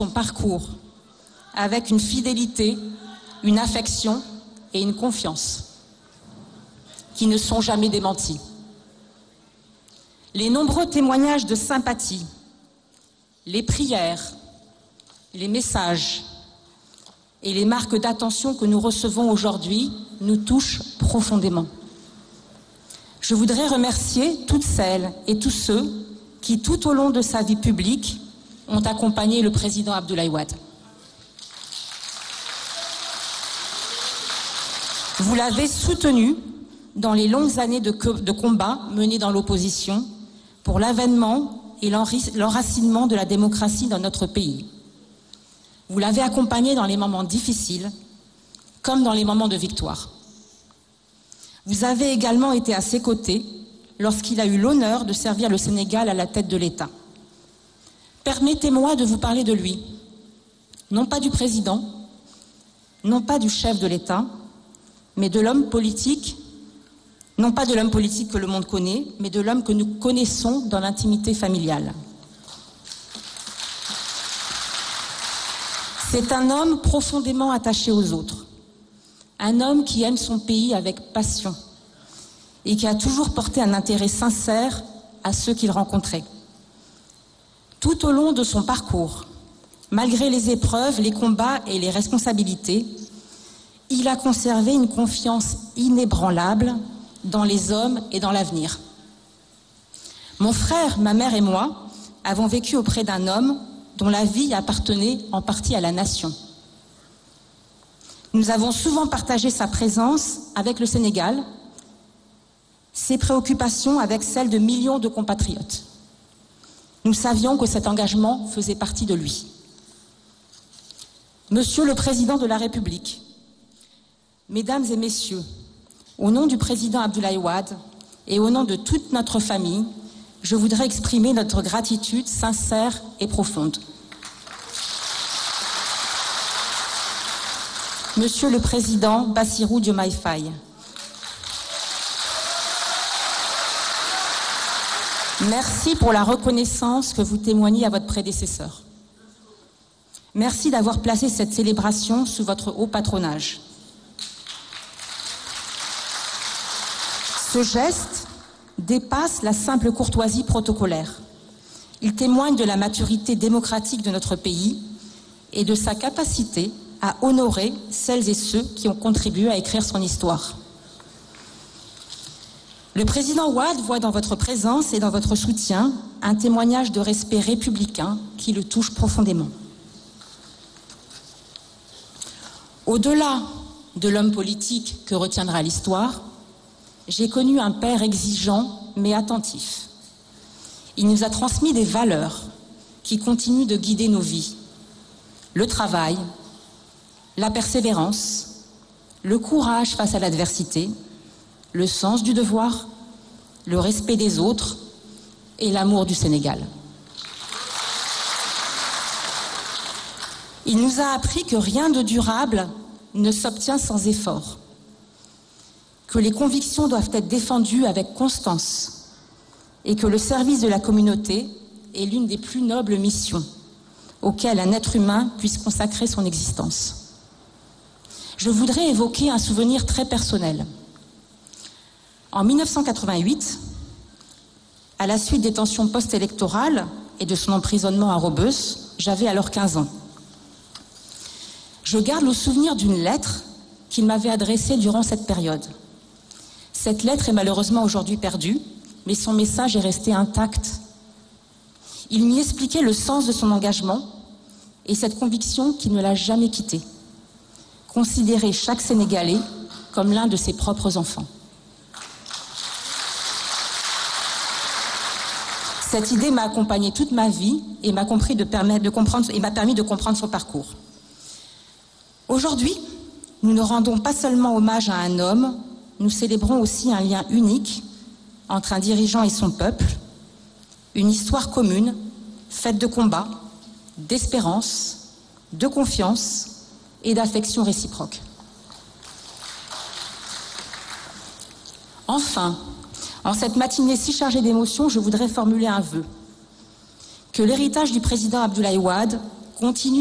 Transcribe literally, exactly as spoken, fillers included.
son parcours avec une fidélité, une affection et une confiance qui ne sont jamais démentis. Les nombreux témoignages de sympathie, les prières, les messages et les marques d'attention que nous recevons aujourd'hui nous touchent profondément. Je voudrais remercier toutes celles et tous ceux qui, tout au long de sa vie publique, ont accompagné le président Abdoulaye Wade. Vous l'avez soutenu dans les longues années de, de combat menés dans l'opposition pour l'avènement et l'enracinement de la démocratie dans notre pays. Vous l'avez accompagné dans les moments difficiles comme dans les moments de victoire. Vous avez également été à ses côtés lorsqu'il a eu l'honneur de servir le Sénégal à la tête de l'État. Permettez-moi de vous parler de lui, non pas du président, non pas du chef de l'État, mais de l'homme politique, non pas de l'homme politique que le monde connaît, mais de l'homme que nous connaissons dans l'intimité familiale. C'est un homme profondément attaché aux autres, un homme qui aime son pays avec passion et qui a toujours porté un intérêt sincère à ceux qu'il rencontrait. Tout au long de son parcours, malgré les épreuves, les combats et les responsabilités, il a conservé une confiance inébranlable dans les hommes et dans l'avenir. Mon frère, ma mère et moi avons vécu auprès d'un homme dont la vie appartenait en partie à la nation. Nous avons souvent partagé sa présence avec le Sénégal, ses préoccupations avec celles de millions de compatriotes. Nous savions que cet engagement faisait partie de lui. Monsieur le Président de la République, Mesdames et Messieurs, au nom du président Abdoulaye Wade et au nom de toute notre famille, je voudrais exprimer notre gratitude sincère et profonde. Monsieur le Président Bassirou Diomaye Faye, merci pour la reconnaissance que vous témoignez à votre prédécesseur. Merci d'avoir placé cette célébration sous votre haut patronage. Ce geste dépasse la simple courtoisie protocolaire. Il témoigne de la maturité démocratique de notre pays et de sa capacité à honorer celles et ceux qui ont contribué à écrire son histoire. Le président Wade voit dans votre présence et dans votre soutien un témoignage de respect républicain qui le touche profondément. Au-delà de l'homme politique que retiendra l'histoire, j'ai connu un père exigeant mais attentif. Il nous a transmis des valeurs qui continuent de guider nos vies. Le travail, la persévérance, le courage face à l'adversité, le sens du devoir, le respect des autres et l'amour du Sénégal. Il nous a appris que rien de durable ne s'obtient sans effort, que les convictions doivent être défendues avec constance et que le service de la communauté est l'une des plus nobles missions auxquelles un être humain puisse consacrer son existence. Je voudrais évoquer un souvenir très personnel. En mille neuf cent quatre-vingt-huit, à la suite des tensions post-électorales et de son emprisonnement à Rebeuss, j'avais alors quinze ans. Je garde le souvenir d'une lettre qu'il m'avait adressée durant cette période. Cette lettre est malheureusement aujourd'hui perdue, mais son message est resté intact. Il m'y expliquait le sens de son engagement et cette conviction qui ne l'a jamais quitté. Considérer chaque Sénégalais comme l'un de ses propres enfants. Cette idée m'a accompagnée toute ma vie et m'a compris de permettre de comprendre et m'a permis de comprendre son parcours. Aujourd'hui, nous ne rendons pas seulement hommage à un homme, nous célébrons aussi un lien unique entre un dirigeant et son peuple, une histoire commune, faite de combats, d'espérance, de confiance et d'affection réciproque. Enfin, en cette matinée si chargée d'émotions, je voudrais formuler un vœu. Que l'héritage du président Abdoulaye Wade continue